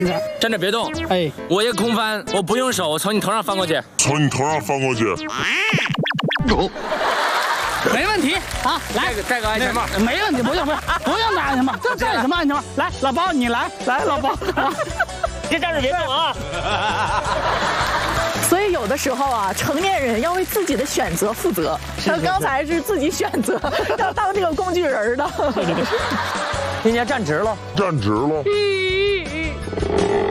站着别动。 哎， 我一个空翻，我不用手，我从你头上翻过去。 从你头上翻过去。 没问题啊，来戴个安全帽。 没问题，不用戴安全帽，这戴什么安全帽？来，老包你来，老包， 别站着别动啊！ 所以有的时候啊，成年人要为自己的选择负责。像刚才是自己选择要当这个工具人的。 今天站直了。 站直了。